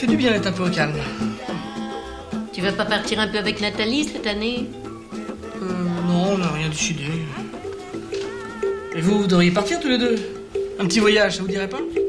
fait du bien d'être un peu au calme. Tu veux pas partir un peu avec Nathalie cette année? Non, on n'a rien décidé. Et vous devriez partir tous les deux. Un petit voyage, ça vous dirait pas?